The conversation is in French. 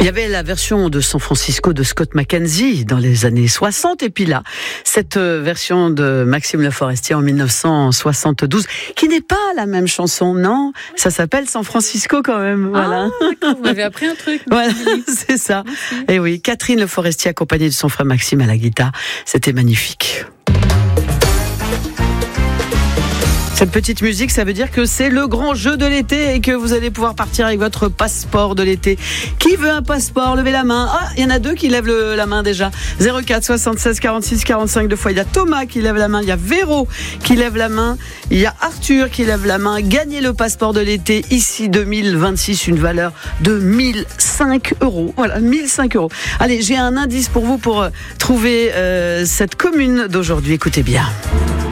Il y avait la version de San Francisco de Scott McKenzie dans les années 60 et puis là, cette version de Maxime Le Forestier en 1972 qui n'est pas la même chanson, non, ça s'appelle San Francisco quand même, voilà. Ah, d'accord, vous m'avez appris un truc. Voilà, c'est ça. Merci. Et oui, Catherine Le Forestier accompagnée de son frère Maxime à la guitare, c'était magnifique. Cette petite musique, ça veut dire que c'est le grand jeu de l'été et que vous allez pouvoir partir avec votre passeport de l'été. Qui veut un passeport? Levez la main. Ah, il y en a deux qui lèvent la main déjà. 04 76 46 45 deux fois. Il y a Thomas qui lève la main. Il y a Véro qui lève la main. Il y a Arthur qui lève la main. Gagnez le passeport de l'été ici 2026, une valeur de 1005 €. Voilà, 1005 €. Allez, j'ai un indice pour vous pour trouver cette commune d'aujourd'hui. Écoutez bien.